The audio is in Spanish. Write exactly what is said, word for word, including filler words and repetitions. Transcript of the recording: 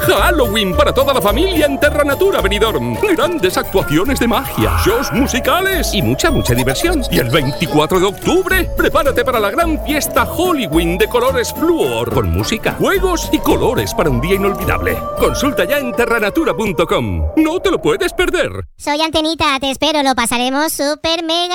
Halloween para toda la familia en Terra Natura Benidorm. Grandes actuaciones de magia, shows musicales y mucha, mucha diversión. Y el veinticuatro de octubre, prepárate para la gran fiesta Halloween de colores Fluor. Con música, juegos y colores para un día inolvidable. Consulta ya en terra natura punto com. No te lo puedes perder. Soy Antenita, te espero, lo pasaremos súper mega